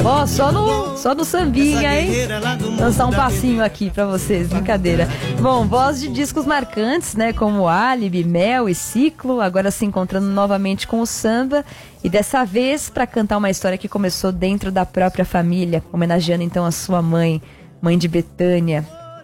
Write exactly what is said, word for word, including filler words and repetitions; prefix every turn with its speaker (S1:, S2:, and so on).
S1: Ó, só no, só no sambinha, hein? Dançar um passinho aqui pra vocês, brincadeira. Bom, voz de discos marcantes, né? Como Álibi, Mel e Ciclo, agora se encontrando novamente com o samba. E dessa vez pra cantar uma história que começou dentro da própria família, homenageando então a sua mãe, mãe de Bethânia.